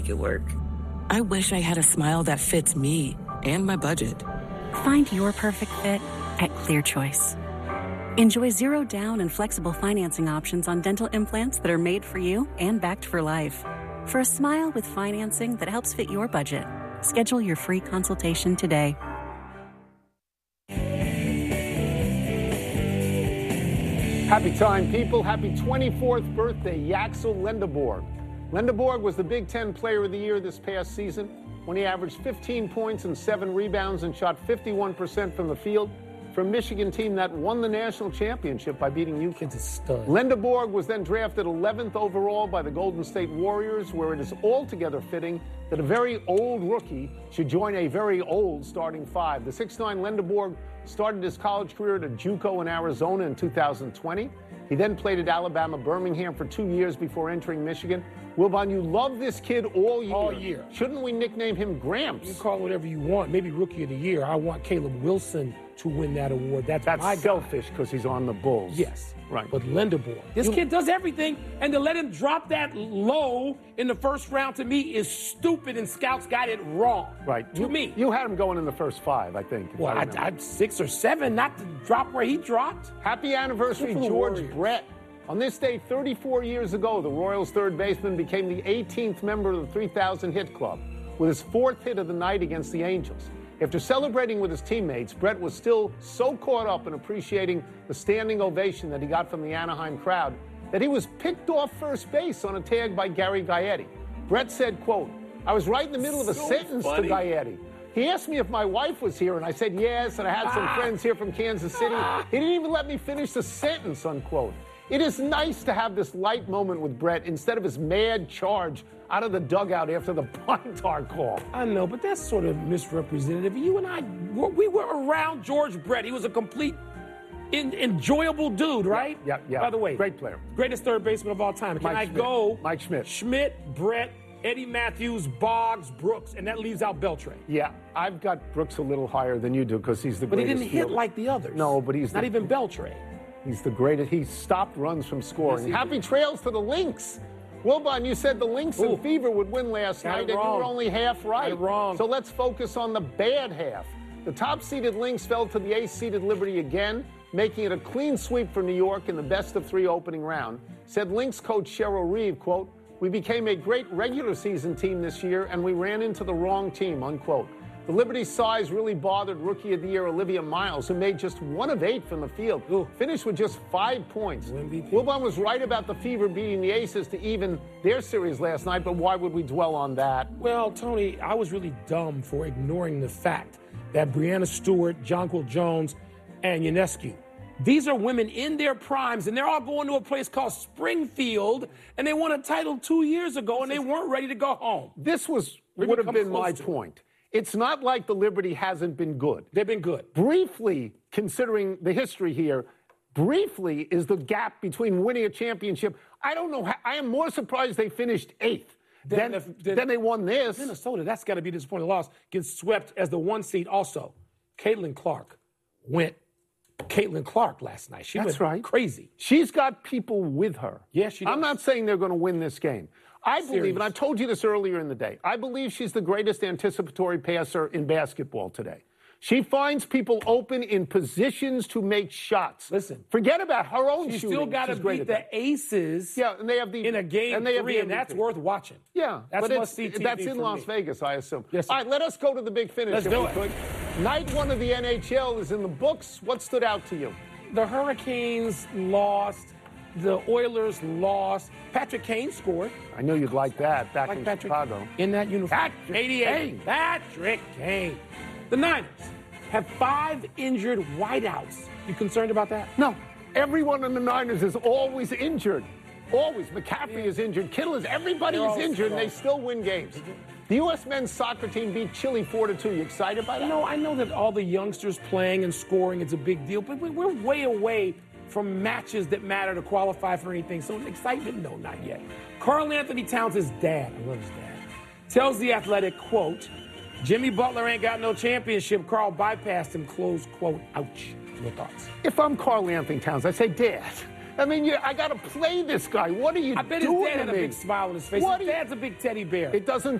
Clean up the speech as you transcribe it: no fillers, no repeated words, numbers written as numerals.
it work. I wish I had a smile that fits me and my budget. Find your perfect fit at Clear Choice. Enjoy zero down and flexible financing options on dental implants that are made for you and backed for life. For a smile with financing that helps fit your budget, schedule your free consultation today. Happy time, people. Happy 24th birthday, Yaxel Lendeborg. Lendeborg was the Big Ten Player of the Year this past season when he averaged 15 points and 7 rebounds and shot 51% from the field for a Michigan team that won the national championship by beating UConn. Lendeborg was then drafted 11th overall by the Golden State Warriors, where it is altogether fitting that a very old rookie should join a very old starting five. The 6'9" Lendeborg started his college career at JUCO in Arizona in 2020. He then played at Alabama Birmingham for 2 years before entering Michigan. Wilbon, you love this kid all year. All year. Shouldn't we nickname him Gramps? You call it whatever you want. Maybe Rookie of the Year. I want Caleb Wilson to win that award. That's selfish because he's on the Bulls. Yes. Right. But Lendeborg, this kid does everything, and to let him drop that low in the first round to me is stupid, and scouts got it wrong. Right. To me. You had him going in the first five, I think. Well, I'd 6 or 7, not to drop where he dropped. Happy anniversary, George Brett. On this day, 34 years ago, the Royals' third baseman became the 18th member of the 3,000 hit club with his 4th hit of the night against the Angels. After celebrating with his teammates, Brett was still so caught up in appreciating the standing ovation that he got from the Anaheim crowd that he was picked off first base on a tag by Gary Gaetti. Brett said, quote, "I was right in the middle of a sentence to Gaetti. He asked me if my wife was here, and I said yes, and I had some friends here from Kansas City. He didn't even let me finish the sentence," unquote. It is nice to have this light moment with Brett instead of his mad charge out of the dugout after the Pintar call. I know, but that's sort of misrepresentative. You and I, we were around George Brett. He was a complete, enjoyable dude, right? Yeah. By the way, great player. Greatest third baseman of all time. Can I go? Mike Schmidt. Schmidt, Brett, Eddie Matthews, Boggs, Brooks, and that leaves out Beltran. Yeah, I've got Brooks a little higher than you do because he's the greatest. But he didn't hit like the others. No, but he's not even Beltran. He's the greatest. He stopped runs from scoring. Yes, Happy trails to the Lynx. Wilbon, you said the Lynx and Fever would win last night, and you were only half right. Wrong. So let's focus on the bad half. The top-seeded Lynx fell to the 8th-seeded Liberty again, making it a clean sweep for New York in the best-of-3 opening round. Said Lynx coach Cheryl Reeve, quote, "We became a great regular season team this year, and we ran into the wrong team," unquote. The Liberty size really bothered Rookie of the Year Olivia Miles, who made just 1 of 8 from the field. Finished with just 5 points. Wilbon was right about the Fever beating the Aces to even their series last night, but why would we dwell on that? Well, Tony, I was really dumb for ignoring the fact that Breanna Stewart, Jonquil Jones, and Ionescu, these are women in their primes, and they're all going to a place called Springfield, and they won a title 2 years ago, and they weren't ready to go home. This would have been my point. It's not like the Liberty hasn't been good. They've been good. Briefly, considering the history here, briefly is the gap between winning a championship. I don't know. I am more surprised they finished 8th than they won this. Minnesota, that's got to be a disappointing loss. Gets swept as the 1 seed also. Caitlin Clark went Caitlin Clark last night. She went crazy. She's got people with her. Yes, she does. I'm not saying they're going to win this game. I believe, and I told you this earlier in the day, I believe she's the greatest anticipatory passer in basketball today. She finds people open in positions to make shots. Listen. Forget about her own shooting. She's still got to beat the Aces and they have in a game 3, and that's worth watching. Yeah. That's must-see TV That's in for Las me. Vegas, I assume. Yes, all right, let us go to the big finish. Let's do it. Night 1 of the NHL is in the books. What stood out to you? The Hurricanes lost. The Oilers lost. Patrick Kane scored. I know you'd like that back in Chicago. In that uniform. Patrick 88. Kane. Patrick Kane. The Niners have 5 injured wideouts. You concerned about that? No. Everyone in the Niners is always injured. Always. McCaffrey is injured. Kittle is. Everybody is injured, and they still win games. The U.S. men's soccer team beat Chile 4-2. You excited by that? No, I know that all the youngsters playing and scoring is a big deal, but we're way away from matches that matter to qualify for anything. So excitement, no, not yet. Karl Anthony Towns' dad, I love his dad, tells The Athletic, quote, "Jimmy Butler ain't got no championship. Karl bypassed him," close quote. Ouch. Your thoughts? If I'm Karl Anthony Towns, I say, Dad, I mean, I got to play this guy. What are you doing? I bet his dad had to a me? big smile on his face. His dad's a big teddy bear. It doesn't